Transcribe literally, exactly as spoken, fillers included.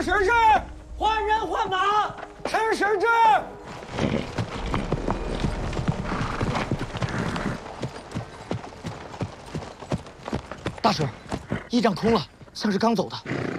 使至，换人换马，是使至。 大师，驿站空了，像是刚走的。